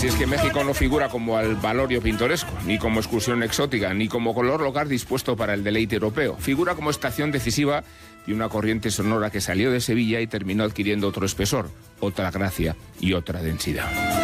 Así es que México no figura como albalorio pintoresco, ni como excursión exótica, ni como color local dispuesto para el deleite europeo. Figura como estación decisiva de una corriente sonora que salió de Sevilla y terminó adquiriendo otro espesor, otra gracia y otra densidad.